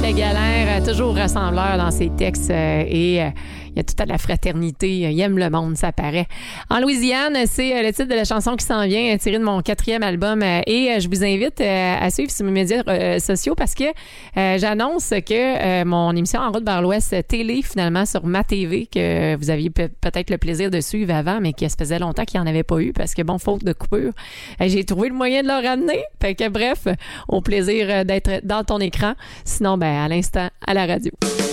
Michel Galère, toujours rassembleur dans ses textes et il y a toute la fraternité. Il aime le monde, ça paraît. En Louisiane, c'est le titre de la chanson qui s'en vient, tiré de mon 4e album. Et je vous invite à suivre sur mes médias sociaux parce que j'annonce que mon émission En route vers l'Ouest télé, finalement, sur ma TV, que vous aviez peut-être le plaisir de suivre avant, mais que ça faisait longtemps qu'il n'y en avait pas eu parce que, bon, faute de coupure, j'ai trouvé le moyen de le ramener. Fait que, bref, au plaisir d'être dans ton écran. Sinon, à l'instant, à la radio.